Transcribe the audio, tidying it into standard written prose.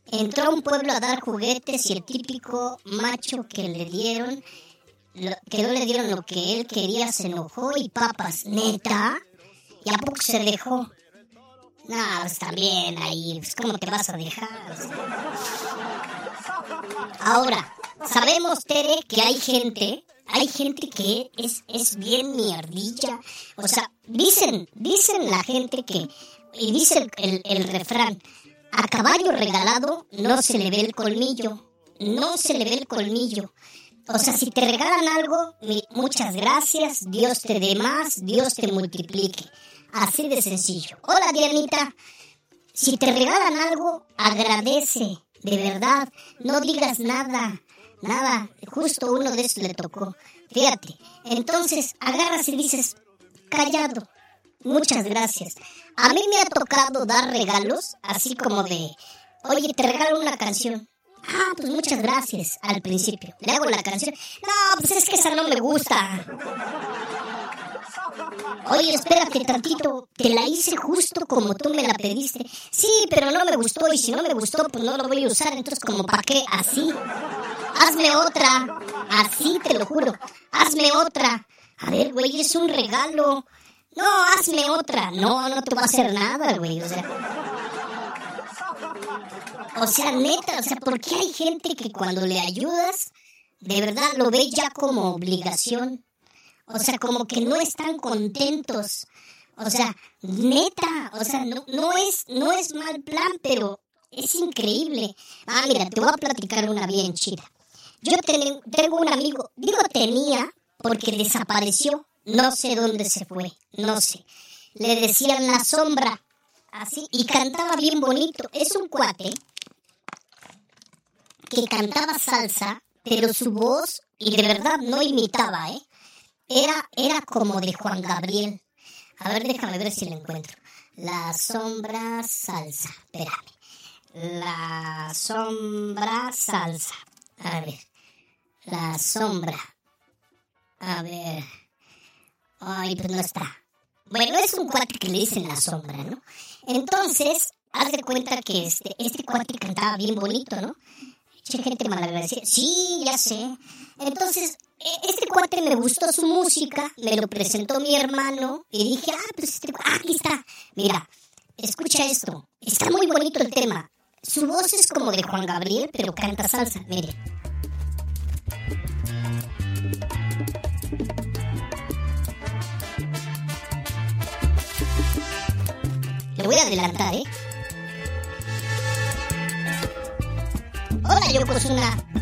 Entró a un pueblo a dar juguetes y el típico macho que no le dieron lo que él quería se enojó y papas. ¿Neta? ¿Y a poco se dejó? No, pues también ahí, pues ¿cómo te vas a dejar? Ahora, sabemos, Tere, que hay gente que es bien mierdilla. O sea, dicen la gente que, y dice el refrán, a caballo regalado no se le ve el colmillo. No se le ve el colmillo. O sea, si te regalan algo, muchas gracias, Dios te dé más, Dios te multiplique. Así de sencillo. Hola, Dianita. Si te regalan algo, agradece, de verdad. No digas nada. Justo uno de estos le tocó. Fíjate. Entonces, agarras y dices, callado. Muchas gracias. A mí me ha tocado dar regalos, así como de, oye, te regalo una canción. Ah, pues muchas gracias, al principio. Le hago la canción. No, pues es que esa no me gusta. Oye, espérate tantito, te la hice justo como tú me la pediste. Sí, pero no me gustó, y si no me gustó, pues no lo voy a usar. Entonces, ¿como para qué? Así. Hazme otra. Así, te lo juro. Hazme otra. A ver, güey, es un regalo. No, hazme otra. No te va a hacer nada, güey. O sea, neta, ¿por qué hay gente que cuando le ayudas, de verdad lo ve ya como obligación? O sea, como que no están contentos. O sea, neta, o sea, no es mal plan, pero es increíble. Ah, mira, te voy a platicar una bien chida. Yo tengo un amigo, digo tenía, porque desapareció. No sé dónde se fue, no sé. Le decían La Sombra, así, y cantaba bien bonito. Es un cuate que cantaba salsa, pero su voz, y de verdad no imitaba, era como de Juan Gabriel. A ver, déjame ver si lo encuentro. La Sombra salsa, espérame. La Sombra salsa. A ver, La Sombra. A ver. Ay, pues no está. Bueno, es un cuate que le dicen La Sombra, ¿no? Entonces, haz de cuenta que este cuate cantaba bien bonito, ¿no? Che, gente malagradecida. Sí, ya sé. Entonces, este cuate me gustó su música, me lo presentó mi hermano y dije, pues aquí está. Mira, escucha esto. Está muy bonito el tema. Su voz es como de Juan Gabriel, pero canta salsa. Mire. Le voy a adelantar, Hola, Yokozuna.